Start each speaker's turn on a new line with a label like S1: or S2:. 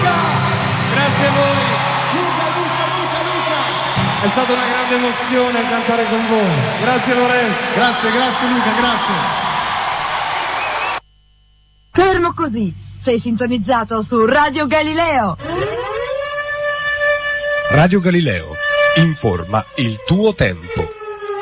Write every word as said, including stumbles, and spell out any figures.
S1: Grazie a voi.
S2: Luca, Luca, Luca, Luca.
S1: È stata una grande emozione cantare con voi. Grazie Lorenzo.
S2: Grazie, grazie Luca, grazie.
S3: Fermo così. Sei sintonizzato su Radio Galileo.
S4: Radio Galileo. Informa il tuo tempo.